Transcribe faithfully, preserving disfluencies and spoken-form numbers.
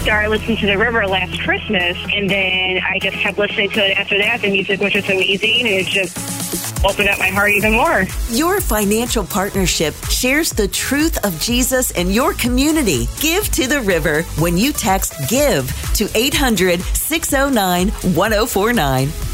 started listening to The River last Christmas, and then I just kept listening to it after that. The music was just amazing, and it just opened up my heart even more. Your financial partnership shares the truth of Jesus in your community. Give to The River when you text GIVE to eight hundred, six oh nine, one oh four nine.